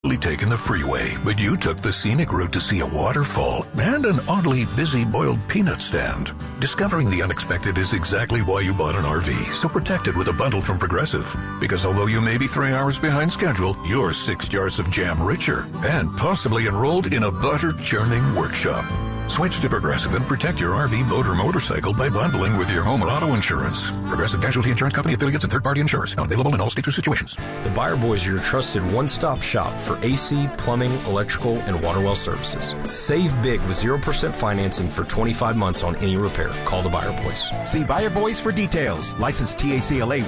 taken the freeway, but you took the scenic route to see a waterfall and an oddly busy boiled peanut stand. Discovering the unexpected is exactly why you bought an RV, so protect it with a bundle from Progressive. Because although you may be 3 hours behind schedule, you're 6 jars of jam richer and possibly enrolled in a butter churning workshop. Switch to Progressive and protect your RV, boat, or motorcycle by bundling with your home or auto insurance. Progressive Casualty Insurance Company, affiliates, and third-party insurers. Not available in all states or situations. The Buyer Boys are your trusted one-stop shop for AC, plumbing, electrical, and water well services. Save big with 0% financing for 25 months on any repair. Call the Buyer Boys. See Buyer Boys for details. License TACLA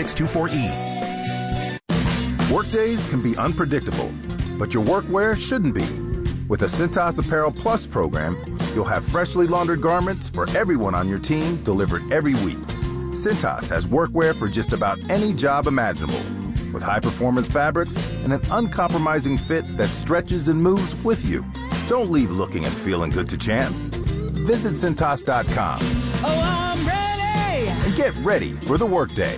13624E. Workdays can be unpredictable, but your workwear shouldn't be. With the Cintas Apparel Plus program, you'll have freshly laundered garments for everyone on your team delivered every week. Cintas has workwear for just about any job imaginable, with high-performance fabrics and an uncompromising fit that stretches and moves with you. Don't leave looking and feeling good to chance. Visit Cintas.com. Oh, I'm ready! And get ready for the workday.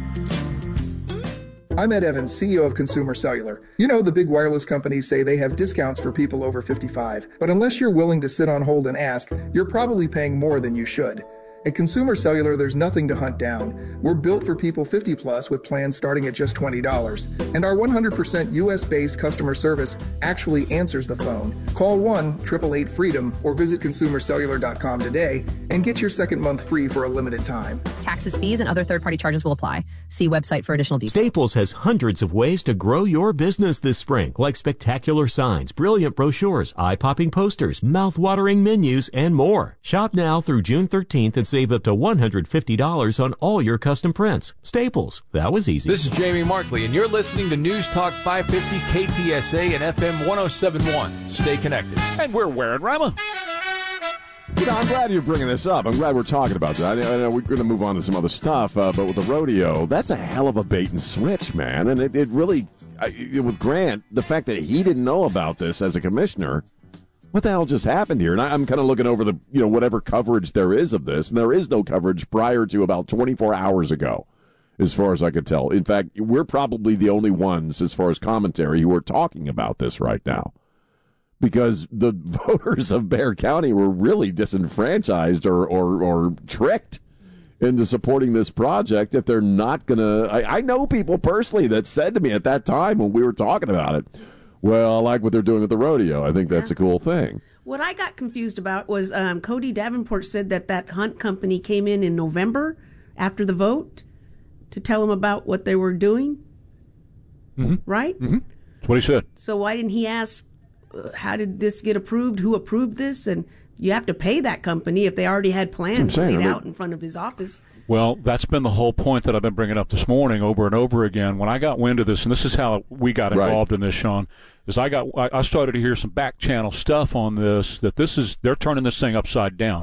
I'm Ed Evans, CEO of Consumer Cellular. You know, the big wireless companies say they have discounts for people over 55, but unless you're willing to sit on hold and ask, you're probably paying more than you should. At Consumer Cellular, there's nothing to hunt down. We're built for people 50 plus with plans starting at just $20. And our 100% US-based customer service actually answers the phone. Call 1-888-FREEDOM or visit consumercellular.com today and get your second month free for a limited time. Taxes, fees, and other third-party charges will apply. See website for additional details. Staples has hundreds of ways to grow your business this spring, like spectacular signs, brilliant brochures, eye-popping posters, mouth-watering menus, and more. Shop now through June 13th and save up to $150 on all your custom prints. Staples. That was easy. This is Jamie Markley, and you're listening to News Talk 550 KTSA and FM 1071. Stay connected. And we're wearing Rama. You know, I'm glad you're bringing this up. I'm glad we're talking about that. I know we're going to move on to some other stuff, but with the rodeo, that's a hell of a bait and switch, man. And it really, with Grant, the fact that he didn't know about this as a commissioner, what the hell just happened here? And I'm kind of looking over the, whatever coverage there is of this, and there is no coverage prior to about 24 hours ago, as far as I could tell. In fact, we're probably the only ones, as far as commentary, who are talking about this right now. Because the voters of Bexar County were really disenfranchised or tricked into supporting this project if they're not going to. I know people personally that said to me at that time when we were talking about it, well, I like what they're doing at the rodeo. I think that's a cool thing. What I got confused about was Cody Davenport said that hunt company came in November after the vote to tell him about what they were doing, right? Mm-hmm. That's what he said. So why didn't he ask, how did this get approved? Who approved this? And you have to pay that company if they already had plans laid out in front of his office. Well, that's been the whole point that I've been bringing up this morning over and over again. When I got wind of this, and this is how we got involved in this, Sean, is I started to hear some back channel stuff on this, that they're turning this thing upside down.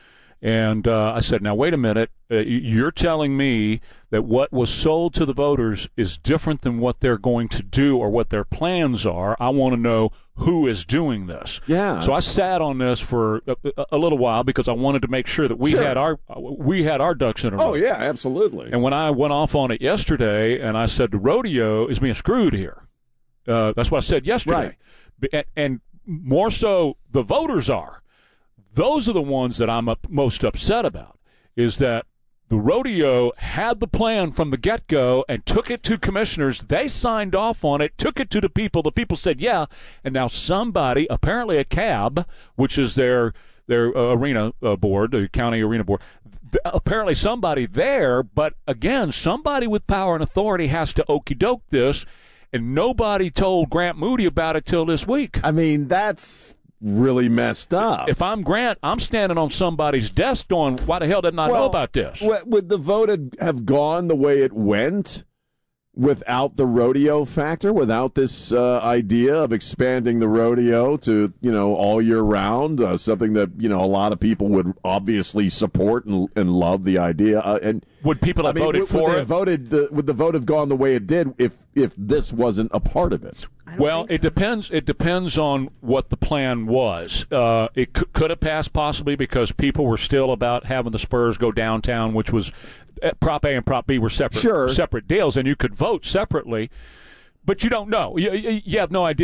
And I said, now, wait a minute. You're telling me that what was sold to the voters is different than what they're going to do or what their plans are. I want to know who is doing this. Yeah. So I sat on this for a little while because I wanted to make sure that we had our ducks in a row. Oh, yeah, absolutely. And when I went off on it yesterday and I said the rodeo is being screwed here, that's what I said yesterday. Right. And more so the voters are. Those are the ones that I'm most upset about, is that the rodeo had the plan from the get-go and took it to commissioners. They signed off on it, took it to the people. The people said, yeah, and now somebody, apparently a CAB, which is their arena board, the county arena board, apparently somebody there, but again, somebody with power and authority has to okey-doke this, and nobody told Grant Moody about it till this week. I mean, that's really messed up. If I'm Grant, I'm standing on somebody's desk going, why the hell didn't I know about this? Would the vote have gone the way it went without the rodeo factor, without this idea of expanding the rodeo to, all year round, something that, a lot of people would obviously support and love the idea. And would people have voted for it? Would the vote have gone the way it did if this wasn't a part of it? Well, it depends. It depends on what the plan was. It could have passed possibly because people were still about having the Spurs go downtown, which was Prop A and Prop B were separate deals, and you could vote separately. But you don't know. You have no idea.